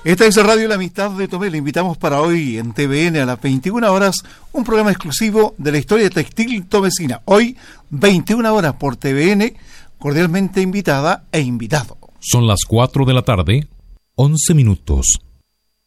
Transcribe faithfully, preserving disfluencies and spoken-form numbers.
Esta es Radio La Amistad de Tomé. Le invitamos para hoy en T V N a las veintiuna horas un programa exclusivo de la historia textil tomecina. Hoy, veintiuna horas por T V N, cordialmente invitada e invitado. Son las cuatro de la tarde, once minutos.